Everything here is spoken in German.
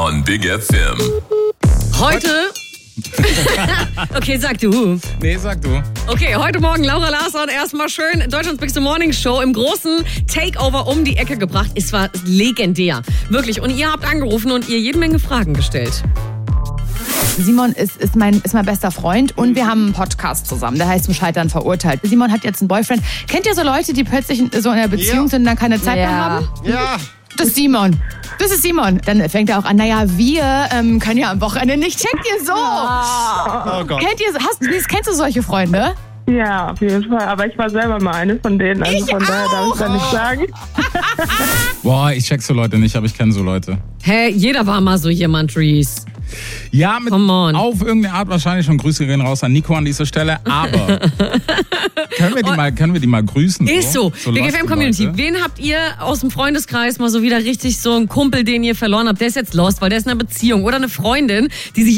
on Big FM. Heute... Okay, sag du. Nee, sag du. Okay, heute Morgen Laura Larsson erstmal schön Deutschlands Big Morning Show im großen Takeover um die Ecke gebracht. Es war legendär. Wirklich. Und ihr habt angerufen und ihr jede Menge Fragen gestellt. Simon ist mein bester Freund und wir haben einen Podcast zusammen, der heißt Zum Scheitern verurteilt. Simon hat jetzt einen Boyfriend. Kennt ihr so Leute, die plötzlich so in einer Beziehung sind und dann keine Zeit mehr haben? Ja. Das ist Simon. Das ist Simon. Dann fängt er auch an, naja, wir können ja am Wochenende nicht. Checkt ihr so? Oh Gott. Kennst du solche Freunde? Ja, auf jeden Fall. Aber ich war selber mal eine von denen. Also von daher darf ich da nicht sagen. Boah, ich check so Leute nicht, aber ich kenne so Leute. Hä, jeder war mal so jemand, Reese. Ja, Come on. auf irgendeine Art wahrscheinlich schon. Grüße gehen raus an Nico an dieser Stelle. Aber können wir die mal grüßen? Ist so. Big lost FM Community. Leute. Wen habt ihr aus dem Freundeskreis mal so wieder richtig so einen Kumpel, den ihr verloren habt? Der ist jetzt lost, weil der ist in einer Beziehung. Oder eine Freundin, die sich